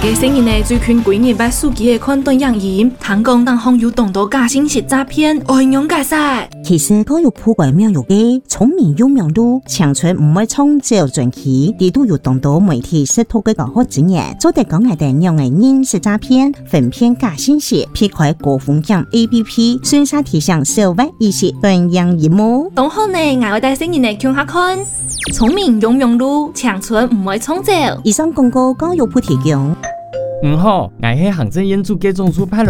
嘅聲音呢，最近幾年把手機嘅看短影音，聽講當行有當到假信息詐騙，愛用解釋。 其實都有鋪過妙用嘅，聰明有用度，長春唔會創造傳奇，地都有當到媒體識圖嘅教學經驗，做得講係定用嘅認識詐騙，分辨假信息，避開高風險 APP， 順勢提升社會意識，短影業務。 當好呢，我帶聲音嚟聽下看，聰明有用度，長春唔會創造。 以上廣告教育部提供。 好，我係行政院主計總處派